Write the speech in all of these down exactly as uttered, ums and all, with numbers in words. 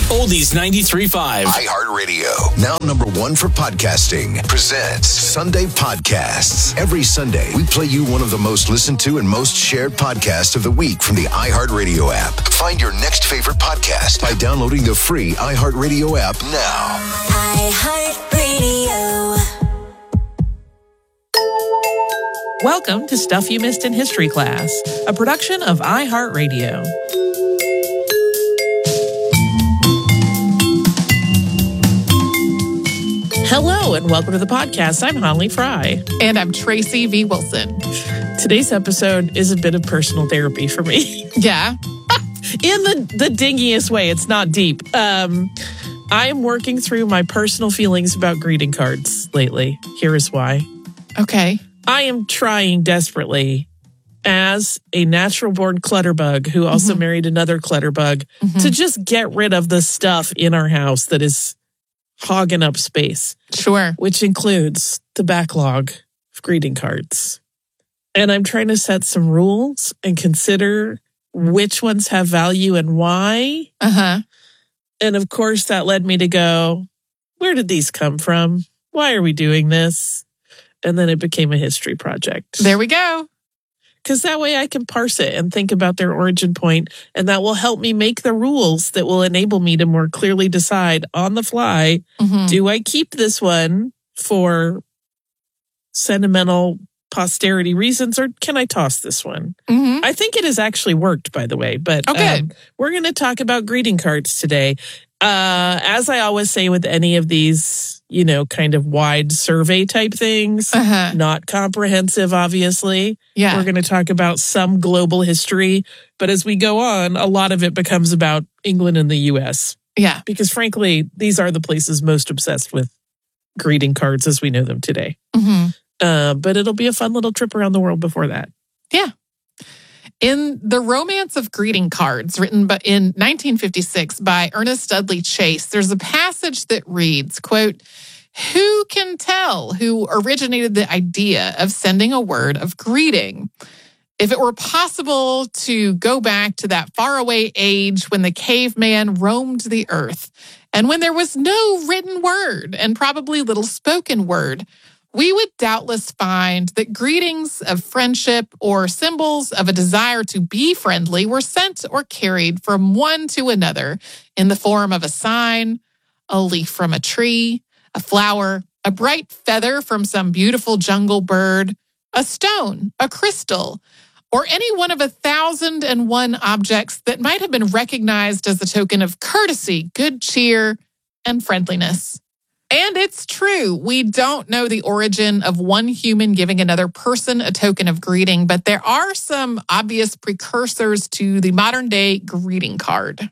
Oldies ninety-three point five. iHeartRadio, now number one for podcasting, presents Sunday Podcasts. Every Sunday, we play you one of the most listened to and most shared podcasts of the week from the iHeartRadio app. Find your next favorite podcast by downloading the free iHeartRadio app now. iHeartRadio. Welcome to Stuff You Missed in History Class, a production of iHeartRadio. Hello and welcome to the podcast. I'm Holly Fry. And I'm Tracy V. Wilson. Today's episode is a bit of personal therapy for me. Yeah. In the, the dingiest way. It's not deep. Um, I am working through my personal feelings about greeting cards lately. Here is why. Okay. I am trying desperately as a natural-born clutterbug who also mm-hmm. married another clutterbug mm-hmm. to just get rid of the stuff in our house that is hogging up space. Sure. Which includes the backlog of greeting cards. And I'm trying to set some rules and consider which ones have value and why. Uh-huh. And of course, that led me to go, where did these come from? Why are we doing this? And then it became a history project. There we go. Because that way I can parse it and think about their origin point, and that will help me make the rules that will enable me to more clearly decide on the fly, mm-hmm. do I keep this one for sentimental posterity reasons, or can I toss this one? Mm-hmm. I think it has actually worked, by the way, but okay. um, we're going to talk about greeting cards today. Uh, as I always say with any of these, you know, kind of wide survey type things, uh-huh. not comprehensive, obviously. Yeah. We're going to talk about some global history, but as we go on, a lot of it becomes about England and the U S. Yeah. Because frankly, these are the places most obsessed with greeting cards as we know them today. Mm-hmm. Uh, but it'll be a fun little trip around the world before that. Yeah. In The Romance of Greeting Cards, written in nineteen fifty-six by Ernest Dudley Chase, there's a passage that reads, quote, "Who can tell who originated the idea of sending a word of greeting? If it were possible to go back to that faraway age when the caveman roamed the earth, and when there was no written word and probably little spoken word, we would doubtless find that greetings of friendship or symbols of a desire to be friendly were sent or carried from one to another in the form of a sign, a leaf from a tree, a flower, a bright feather from some beautiful jungle bird, a stone, a crystal, or any one of a thousand and one objects that might have been recognized as a token of courtesy, good cheer, and friendliness." And it's true. We don't know the origin of one human giving another person a token of greeting, but there are some obvious precursors to the modern day greeting card.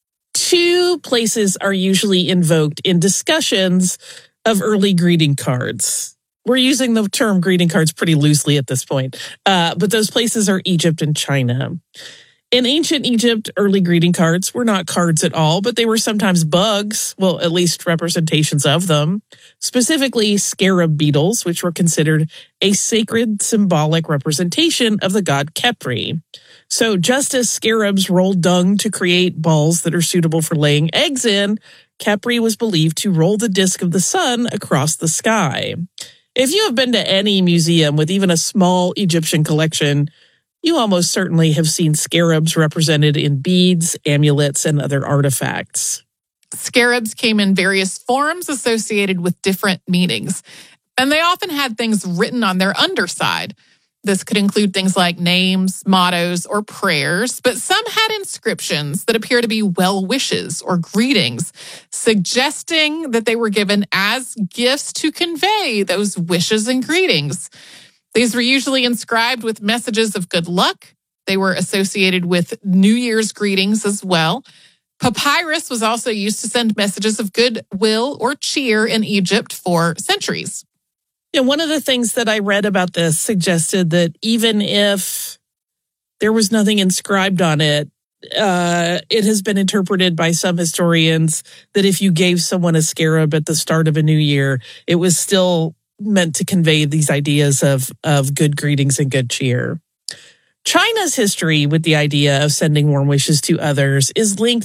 Two places are usually invoked in discussions of early greeting cards. We're using the term greeting cards pretty loosely at this point, uh, but those places are Egypt and China. In ancient Egypt, early greeting cards were not cards at all, but they were sometimes bugs, well, at least representations of them, specifically scarab beetles, which were considered a sacred symbolic representation of the god Khepri. So just as scarabs roll dung to create balls that are suitable for laying eggs in, Khepri was believed to roll the disk of the sun across the sky. If you have been to any museum with even a small Egyptian collection, you almost certainly have seen scarabs represented in beads, amulets, and other artifacts. Scarabs came in various forms associated with different meanings, and they often had things written on their underside. This could include things like names, mottos, or prayers, but some had inscriptions that appear to be well wishes or greetings, suggesting that they were given as gifts to convey those wishes and greetings. These were usually inscribed with messages of good luck. They were associated with New Year's greetings as well. Papyrus was also used to send messages of goodwill or cheer in Egypt for centuries. Yeah, one of the things that I read about this suggested that even if there was nothing inscribed on it, uh, it has been interpreted by some historians that if you gave someone a scarab at the start of a new year, it was still meant to convey these ideas of, of good greetings and good cheer. China's history with the idea of sending warm wishes to others is linked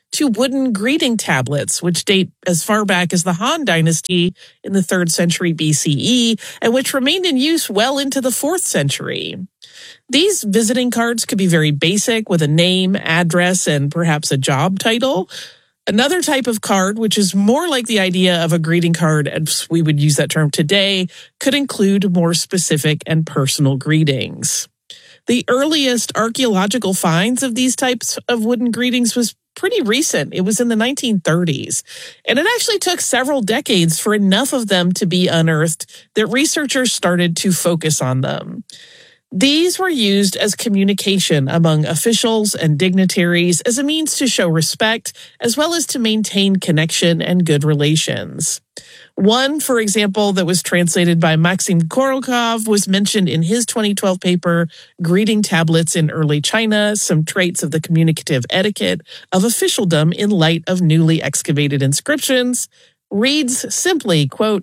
to wooden greeting tablets, which date as far back as the Han Dynasty in the third century B C E, and which remained in use well into the fourth century. These visiting cards could be very basic, with a name, address, and perhaps a job title. Another type of card, which is more like the idea of a greeting card as we would use that term today, could include more specific and personal greetings. The earliest archaeological finds of these types of wooden greetings was pretty recent. It was in the nineteen thirties. And it actually took several decades for enough of them to be unearthed that researchers started to focus on them. These were used as communication among officials and dignitaries as a means to show respect, as well as to maintain connection and good relations. One, for example, that was translated by Maxim Korotkov was mentioned in his twenty twelve paper, Greeting Tablets in Early China, Some Traits of the Communicative Etiquette of Officialdom in Light of Newly Excavated Inscriptions, reads simply, quote,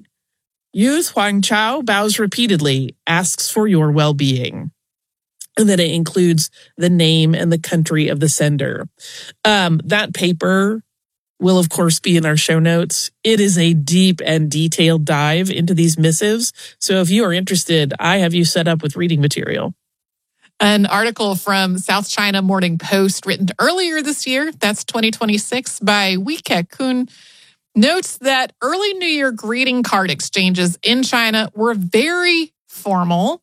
Yu Huangchao bows repeatedly, asks for your well-being. And then it includes the name and the country of the sender. Um, that paper will, of course, be in our show notes. It is a deep and detailed dive into these missives. So if you are interested, I have you set up with reading material. An article from South China Morning Post written earlier this year, that's twenty twenty-six, by Wei Ke-kun, notes that early New Year greeting card exchanges in China were very formal.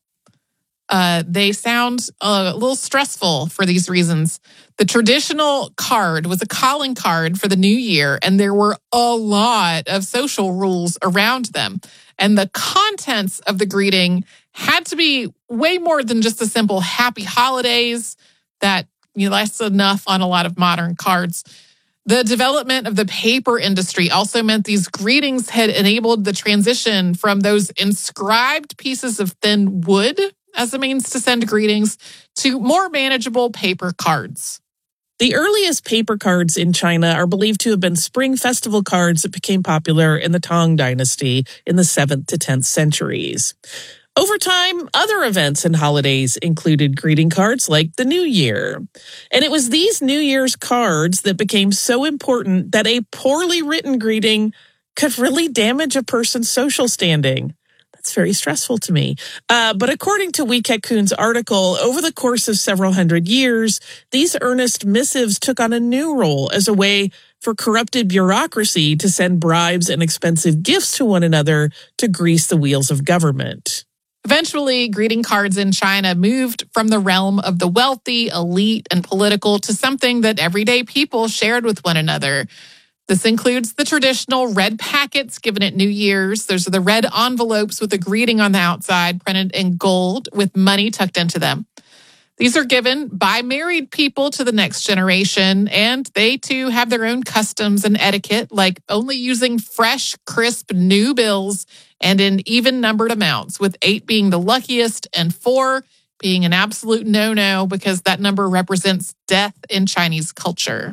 Uh, they sound a little stressful for these reasons. The traditional card was a calling card for the new year, and there were a lot of social rules around them. And the contents of the greeting had to be way more than just a simple happy holidays that, you know, that's enough on a lot of modern cards. The development of the paper industry also meant these greetings had enabled the transition from those inscribed pieces of thin wood as a means to send greetings to more manageable paper cards. The earliest paper cards in China are believed to have been Spring Festival cards that became popular in the Tang Dynasty in the seventh to tenth centuries. Over time, other events and holidays included greeting cards like the New Year. And it was these New Year's cards that became so important that a poorly written greeting could really damage a person's social standing. That's very stressful to me. Uh, but according to Wei Ke-kun's article, over the course of several hundred years, these earnest missives took on a new role as a way for corrupted bureaucracy to send bribes and expensive gifts to one another to grease the wheels of government. Eventually, greeting cards in China moved from the realm of the wealthy, elite, and political to something that everyday people shared with one another. This includes the traditional red packets given at New Year's. There's the red envelopes with a greeting on the outside printed in gold with money tucked into them. These are given by married people to the next generation, and they too have their own customs and etiquette, like only using fresh, crisp, new bills and in even-numbered amounts, with eight being the luckiest and four being an absolute no-no because that number represents death in Chinese culture.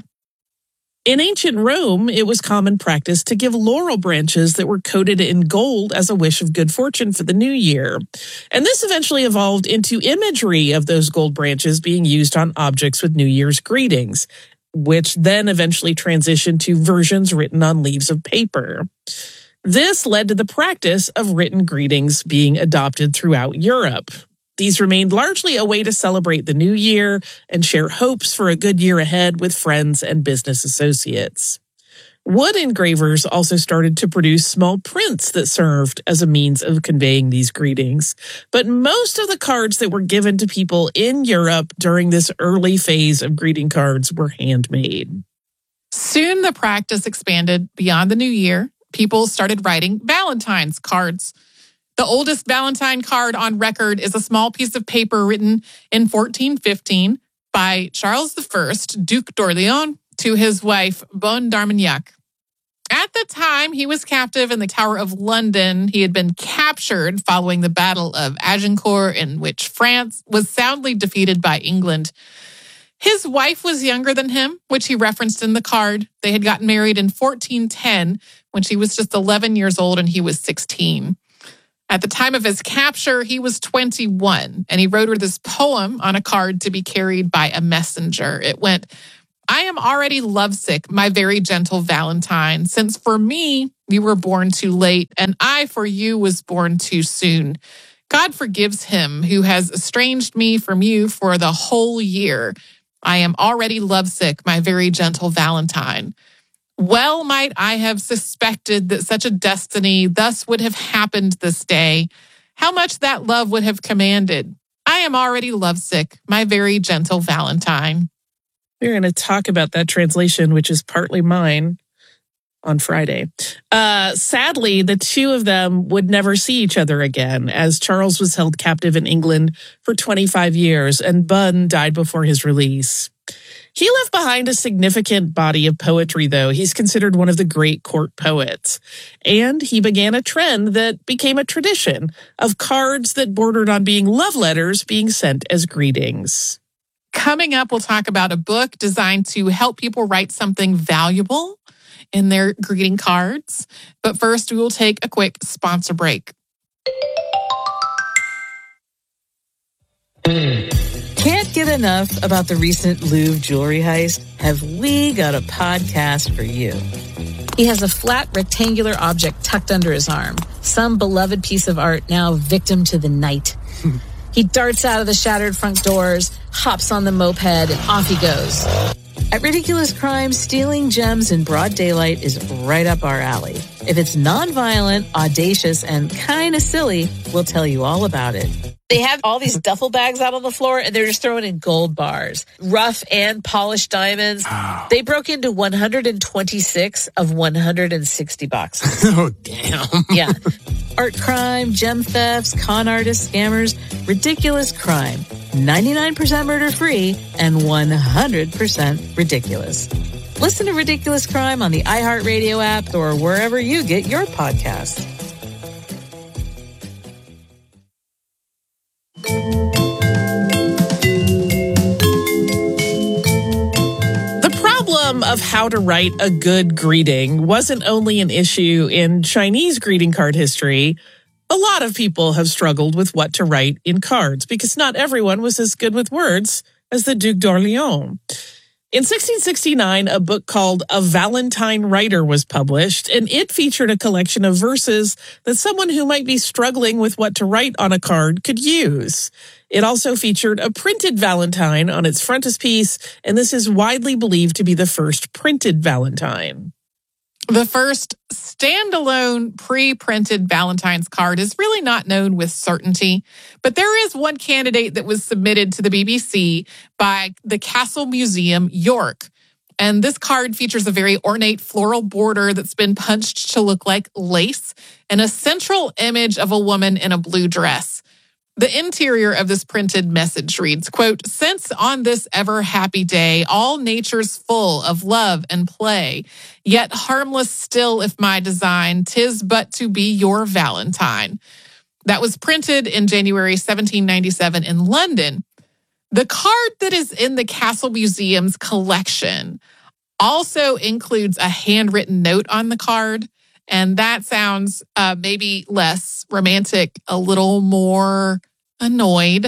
In ancient Rome, it was common practice to give laurel branches that were coated in gold as a wish of good fortune for the new year. And this eventually evolved into imagery of those gold branches being used on objects with New Year's greetings, which then eventually transitioned to versions written on leaves of paper. This led to the practice of written greetings being adopted throughout Europe. These remained largely a way to celebrate the new year and share hopes for a good year ahead with friends and business associates. Wood engravers also started to produce small prints that served as a means of conveying these greetings. But most of the cards that were given to people in Europe during this early phase of greeting cards were handmade. Soon the practice expanded beyond the new year. People started writing Valentine's cards. The oldest Valentine card on record is a small piece of paper written in fourteen fifteen by Charles the First, Duc d'Orléans, to his wife, Bonne d'Armagnac. At the time, he was captive in the Tower of London. He had been captured following the Battle of Agincourt, in which France was soundly defeated by England. His wife was younger than him, which he referenced in the card. They had gotten married in fourteen ten when she was just eleven years old and he was sixteen. At the time of his capture, he was twenty-one, and he wrote her this poem on a card to be carried by a messenger. It went, I am already lovesick, my very gentle Valentine, since for me, you were born too late, and I for you was born too soon. God forgives him who has estranged me from you for the whole year. I am already lovesick, my very gentle Valentine. Well might I have suspected that such a destiny thus would have happened this day. How much that love would have commanded. I am already lovesick, my very gentle Valentine. We're going to talk about that translation, which is partly mine, on Friday. Uh, sadly, the two of them would never see each other again, as Charles was held captive in England for twenty-five years, and Bunn died before his release. He left behind a significant body of poetry, though. He's considered one of the great court poets. And he began a trend that became a tradition of cards that bordered on being love letters being sent as greetings. Coming up, we'll talk about a book designed to help people write something valuable in their greeting cards. But first, we will take a quick sponsor break. Can't get enough about the recent Louvre jewelry heist? Have we got a podcast for you? He has a flat rectangular object tucked under his arm, some beloved piece of art now victim to the night. He darts out of the shattered front doors, hops on the moped, and off he goes. At Ridiculous Crime, stealing gems in broad daylight is right up our alley. If it's nonviolent, audacious, and kind of silly, we'll tell you all about it. They have all these duffel bags out on the floor, and they're just throwing in gold bars, rough and polished diamonds. They broke into one hundred twenty-six of one hundred sixty boxes. Oh, damn. Yeah. Art crime, gem thefts, con artists, scammers, Ridiculous Crime. ninety-nine percent murder-free and one hundred percent ridiculous. Listen to Ridiculous Crime on the iHeartRadio app or wherever you get your podcasts. The problem of how to write a good greeting wasn't only an issue in Chinese greeting card history. A lot of people have struggled with what to write in cards because not everyone was as good with words as the Duc d'Orléans. In sixteen sixty-nine, a book called A Valentine Writer was published, and it featured a collection of verses that someone who might be struggling with what to write on a card could use. It also featured a printed Valentine on its frontispiece, and this is widely believed to be the first printed Valentine. The first standalone pre-printed Valentine's card is really not known with certainty, but there is one candidate that was submitted to the B B C by the Castle Museum, York. And this card features a very ornate floral border that's been punched to look like lace and a central image of a woman in a blue dress. The interior of this printed message reads, quote, "Since on this ever happy day, all nature's full of love and play, yet harmless still if my design, 'tis but to be your Valentine." That was printed in January seventeen ninety-seven in London. The card that is in the Castle Museum's collection also includes a handwritten note on the card. And that sounds uh, maybe less romantic, a little more annoyed,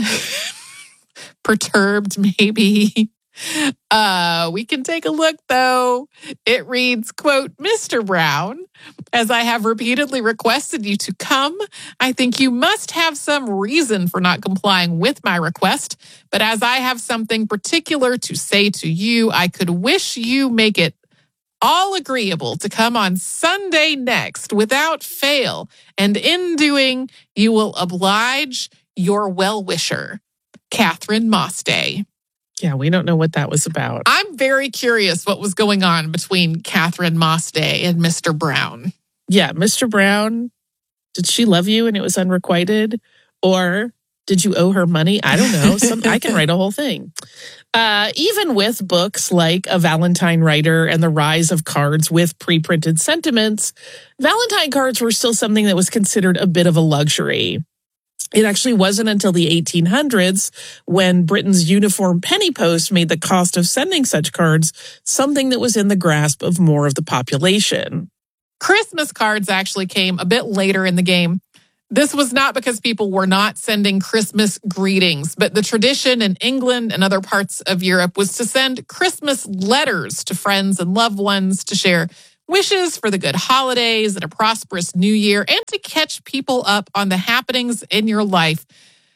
perturbed maybe. Uh, we can take a look, though. It reads, quote, "Mister Brown, as I have repeatedly requested you to come, I think you must have some reason for not complying with my request. But as I have something particular to say to you, I could wish you make it all agreeable to come on Sunday next without fail, and in doing, you will oblige your well-wisher, Catherine Mostay." Yeah, we don't know what that was about. I'm very curious what was going on between Catherine Mostay and Mister Brown. Yeah, Mister Brown, did she love you and it was unrequited? Or did you owe her money? I don't know. Some, I can write a whole thing. Uh, even with books like A Valentine Writer and the rise of cards with pre-printed sentiments, Valentine cards were still something that was considered a bit of a luxury. It actually wasn't until the eighteen hundreds when Britain's uniform penny post made the cost of sending such cards something that was in the grasp of more of the population. Christmas cards actually came a bit later in the game. This was not because people were not sending Christmas greetings, but the tradition in England and other parts of Europe was to send Christmas letters to friends and loved ones to share wishes for the good holidays and a prosperous new year, and to catch people up on the happenings in your life.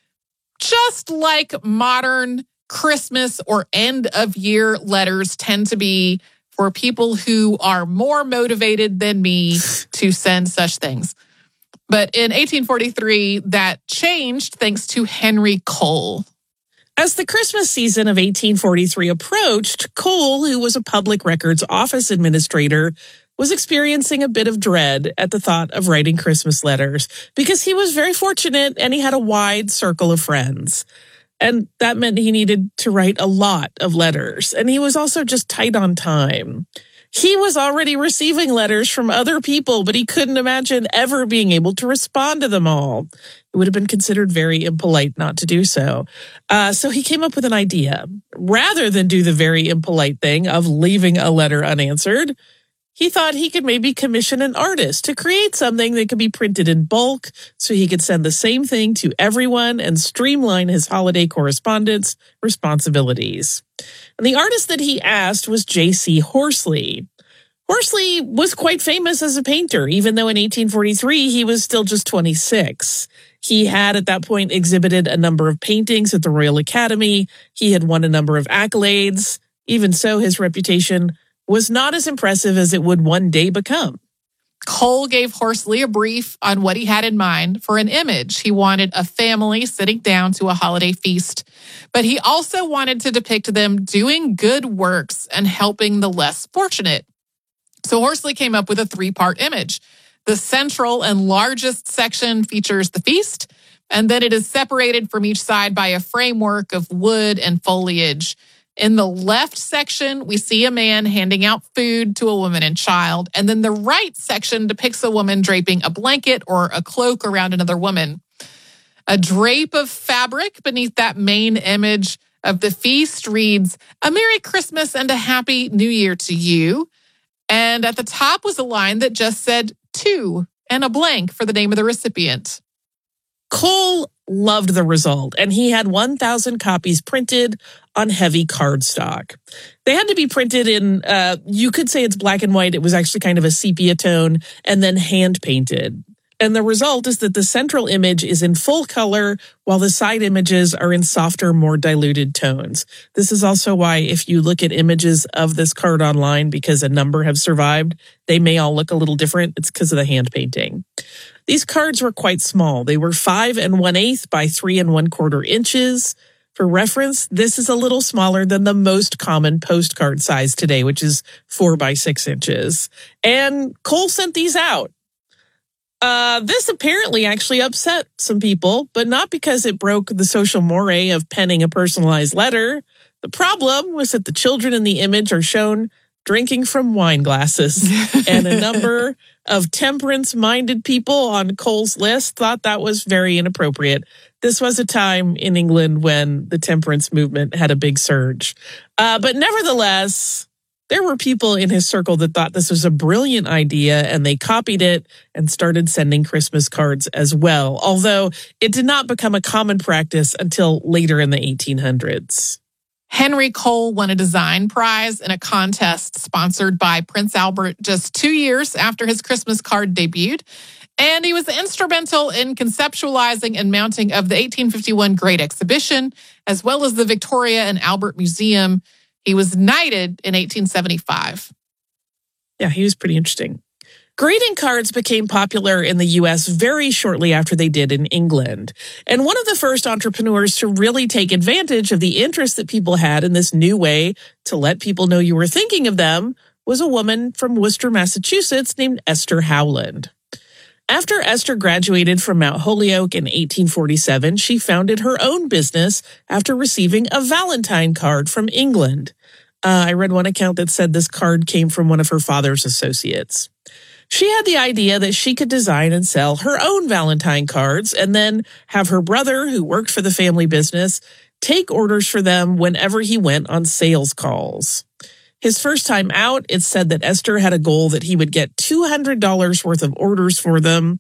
Just like modern Christmas or end of year letters tend to be for people who are more motivated than me to send such things. But in eighteen forty-three, that changed thanks to Henry Cole. As the Christmas season of eighteen forty-three approached, Cole, who was a public records office administrator, was experiencing a bit of dread at the thought of writing Christmas letters because he was very fortunate and he had a wide circle of friends. And that meant he needed to write a lot of letters. And he was also just tight on time. He was already receiving letters from other people, but he couldn't imagine ever being able to respond to them all. It would have been considered very impolite not to do so. Uh, so he came up with an idea. Rather than do the very impolite thing of leaving a letter unanswered, he thought he could maybe commission an artist to create something that could be printed in bulk so he could send the same thing to everyone and streamline his holiday correspondence responsibilities. And the artist that he asked was J C Horsley. Horsley was quite famous as a painter, even though in eighteen forty-three he was still just twenty-six. He had at that point exhibited a number of paintings at the Royal Academy. He had won a number of accolades. Even so, his reputation was not as impressive as it would one day become. Cole gave Horsley a brief on what he had in mind for an image. He wanted a family sitting down to a holiday feast, but he also wanted to depict them doing good works and helping the less fortunate. So Horsley came up with a three-part image. The central and largest section features the feast, and then it is separated from each side by a framework of wood and foliage. In the left section, we see a man handing out food to a woman and child. And then the right section depicts a woman draping a blanket or a cloak around another woman. A drape of fabric beneath that main image of the feast reads, "A Merry Christmas and a Happy New Year to you." And at the top was a line that just said "to" and a blank for the name of the recipient. Cole loved the result, and he had one thousand copies printed on heavy cardstock. They had to be printed in, uh, you could say it's black and white. It was actually kind of a sepia tone, and then hand-painted. And the result is that the central image is in full color, while the side images are in softer, more diluted tones. This is also why if you look at images of this card online, because a number have survived, they may all look a little different. It's because of the hand painting. These cards were quite small. They were five and one eighth by three and one quarter inches. For reference, this is a little smaller than the most common postcard size today, which is four by six inches. And Cole sent these out. Uh, this apparently actually upset some people, but not because it broke the social moray of penning a personalized letter. The problem was that the children in the image are shown drinking from wine glasses, and a number of temperance-minded people on Cole's list thought that was very inappropriate. This was a time in England when the temperance movement had a big surge. Uh, but nevertheless, there were people in his circle that thought this was a brilliant idea, and they copied it and started sending Christmas cards as well, although it did not become a common practice until later in the eighteen hundreds. Henry Cole won a design prize in a contest sponsored by Prince Albert just two years after his Christmas card debuted. And he was instrumental in conceptualizing and mounting of the eighteen fifty-one Great Exhibition, as well as the Victoria and Albert Museum. He was knighted in eighteen seventy-five. Yeah, he was pretty interesting. Greeting cards became popular in the U S very shortly after they did in England. And one of the first entrepreneurs to really take advantage of the interest that people had in this new way to let people know you were thinking of them was a woman from Worcester, Massachusetts named Esther Howland. After Esther graduated from Mount Holyoke in eighteen forty-seven, she founded her own business after receiving a Valentine card from England. Uh, I read one account that said this card came from one of her father's associates. She had the idea that she could design and sell her own Valentine cards and then have her brother, who worked for the family business, take orders for them whenever he went on sales calls. His first time out, it's said that Esther had a goal that he would get two hundred dollars worth of orders for them.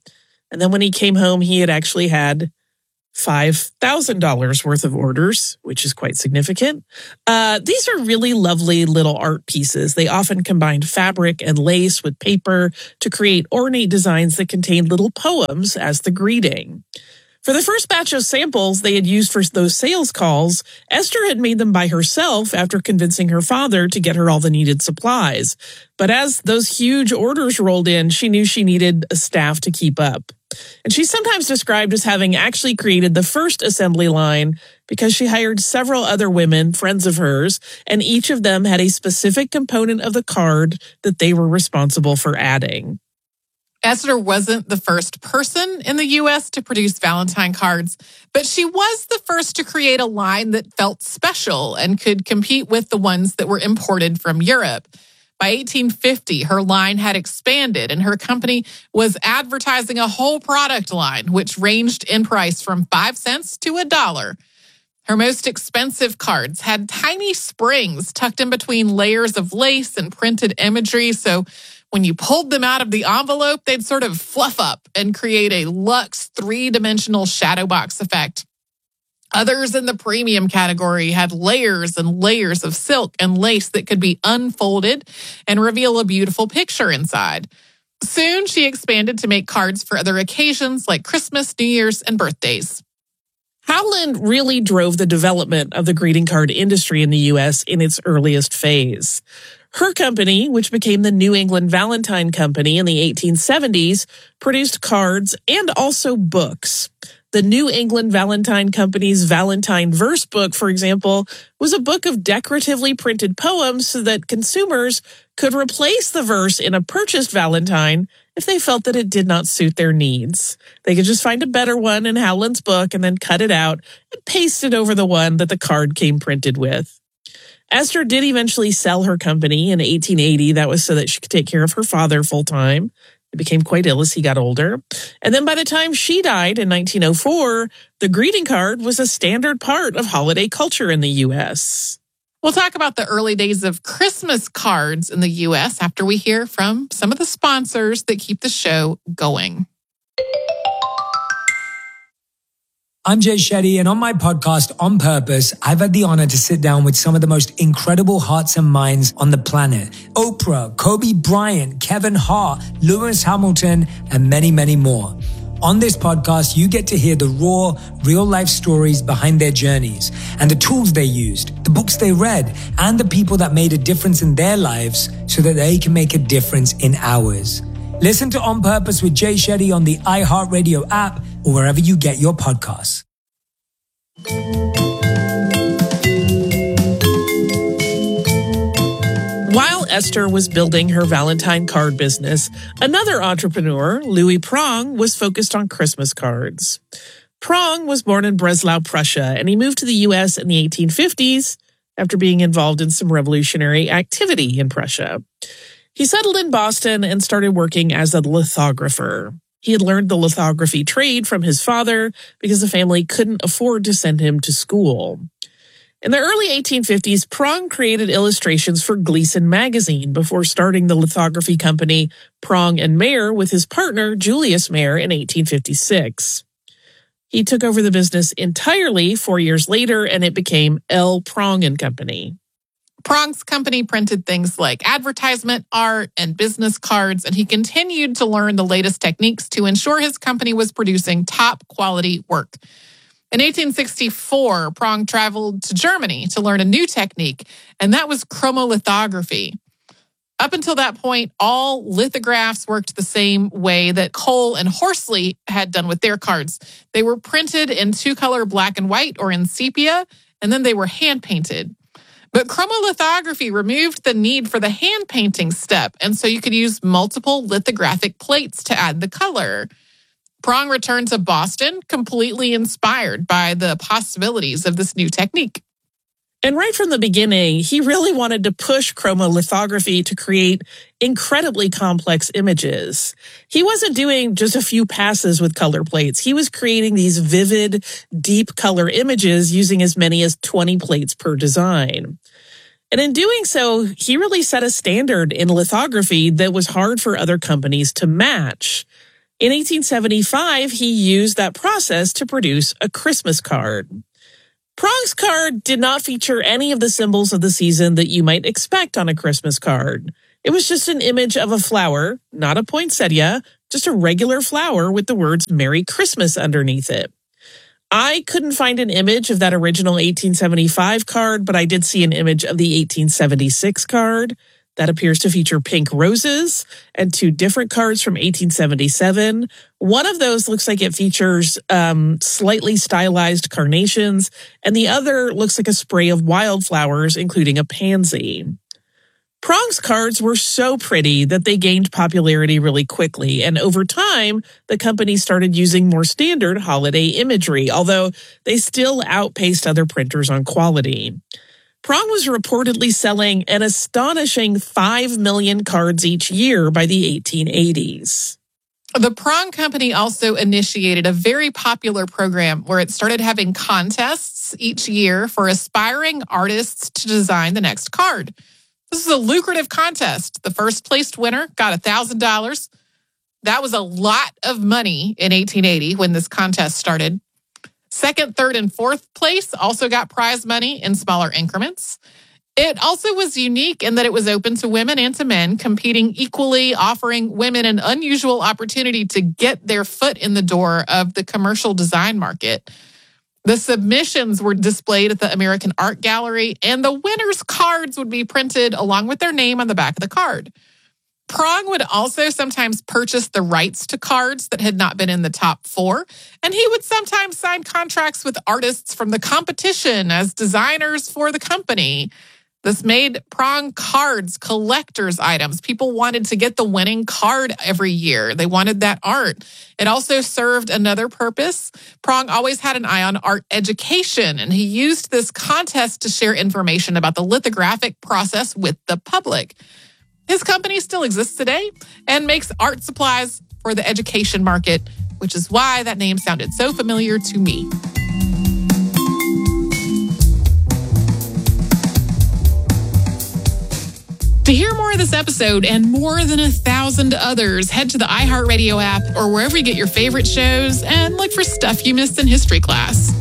And then when he came home, he had actually had five thousand dollars worth of orders, which is quite significant. Uh, these are really lovely little art pieces. They often combined fabric and lace with paper to create ornate designs that contained little poems as the greeting. For the first batch of samples they had used for those sales calls, Esther had made them by herself after convincing her father to get her all the needed supplies. But as those huge orders rolled in, she knew she needed a staff to keep up. And she's sometimes described as having actually created the first assembly line because she hired several other women, friends of hers, and each of them had a specific component of the card that they were responsible for adding. Esther wasn't the first person in the U S to produce Valentine cards, but she was the first to create a line that felt special and could compete with the ones that were imported from Europe. By eighteen fifty, her line had expanded and her company was advertising a whole product line, which ranged in price from five cents to a dollar. Her most expensive cards had tiny springs tucked in between layers of lace and printed imagery, so when you pulled them out of the envelope, they'd sort of fluff up and create a luxe three-dimensional shadow box effect. Others in the premium category had layers and layers of silk and lace that could be unfolded and reveal a beautiful picture inside. Soon, she expanded to make cards for other occasions like Christmas, New Year's, and birthdays. Howland really drove the development of the greeting card industry in the U S in its earliest phase. Her company, which became the New England Valentine Company in the eighteen seventies, produced cards and also books. The New England Valentine Company's Valentine Verse Book, for example, was a book of decoratively printed poems so that consumers could replace the verse in a purchased Valentine if they felt that it did not suit their needs. They could just find a better one in Howland's book and then cut it out and paste it over the one that the card came printed with. Esther did eventually sell her company in eighteen eighty. That was so that she could take care of her father full time. He became quite ill as he got older. And then by the time she died in nineteen oh four, the greeting card was a standard part of holiday culture in the U S. We'll talk about the early days of Christmas cards in the U S after we hear from some of the sponsors that keep the show going. I'm Jay Shetty, and on my podcast, On Purpose, I've had the honor to sit down with some of the most incredible hearts and minds on the planet. Oprah, Kobe Bryant, Kevin Hart, Lewis Hamilton, and many, many more. On this podcast, you get to hear the raw, real-life stories behind their journeys and the tools they used, the books they read, and the people that made a difference in their lives so that they can make a difference in ours. Listen to On Purpose with Jay Shetty on the iHeartRadio app or wherever you get your podcasts. While Esther was building her Valentine card business, another entrepreneur, Louis Prong, was focused on Christmas cards. Prong was born in Breslau, Prussia, and he moved to the U S in the eighteen fifties after being involved in some revolutionary activity in Prussia. He settled in Boston and started working as a lithographer. He had learned the lithography trade from his father because the family couldn't afford to send him to school. In the early eighteen fifties, Prong created illustrations for Gleason magazine before starting the lithography company Prong and Mayer with his partner Julius Mayer in eighteen fifty-six. He took over the business entirely four years later, and it became L. Prong and Company. Prong's company printed things like advertisement, art, and business cards, and he continued to learn the latest techniques to ensure his company was producing top-quality work. In eighteen sixty-four, Prong traveled to Germany to learn a new technique, and that was chromolithography. Up until that point, all lithographs worked the same way that Cole and Horsley had done with their cards. They were printed in two-color black and white or in sepia, and then they were hand-painted. But chromolithography removed the need for the hand-painting step, and so you could use multiple lithographic plates to add the color. Prong returned to Boston completely inspired by the possibilities of this new technique. And right from the beginning, he really wanted to push chromolithography to create incredibly complex images. He wasn't doing just a few passes with color plates. He was creating these vivid, deep color images using as many as twenty plates per design. And in doing so, he really set a standard in lithography that was hard for other companies to match. In eighteen seventy-five, he used that process to produce a Christmas card. Prong's card did not feature any of the symbols of the season that you might expect on a Christmas card. It was just an image of a flower, not a poinsettia, just a regular flower with the words Merry Christmas underneath it. I couldn't find an image of that original eighteen seventy-five card, but I did see an image of the eighteen seventy-six card. That appears to feature pink roses and two different cards from eighteen seventy-seven. One of those looks like it features um, slightly stylized carnations, and the other looks like a spray of wildflowers, including a pansy. Prong's cards were so pretty that they gained popularity really quickly, and over time, the company started using more standard holiday imagery, although they still outpaced other printers on quality. Prong was reportedly selling an astonishing five million cards each year by the eighteen eighties. The Prong Company also initiated a very popular program where it started having contests each year for aspiring artists to design the next card. This is a lucrative contest. The first placed winner got one thousand dollars. That was a lot of money in eighteen eighty when this contest started. Second, third, and fourth place also got prize money in smaller increments. It also was unique in that it was open to women and to men, competing equally, offering women an unusual opportunity to get their foot in the door of the commercial design market. The submissions were displayed at the American Art Gallery, and the winners' cards would be printed along with their name on the back of the card. Prong would also sometimes purchase the rights to cards that had not been in the top four, and he would sometimes sign contracts with artists from the competition as designers for the company. This made Prong cards collector's items. People wanted to get the winning card every year. They wanted that art. It also served another purpose. Prong always had an eye on art education, and he used this contest to share information about the lithographic process with the public. His company still exists today and makes art supplies for the education market, which is why that name sounded so familiar to me. To hear more of this episode and more than a thousand others, head to the iHeartRadio app or wherever you get your favorite shows and look for Stuff You Missed in History Class.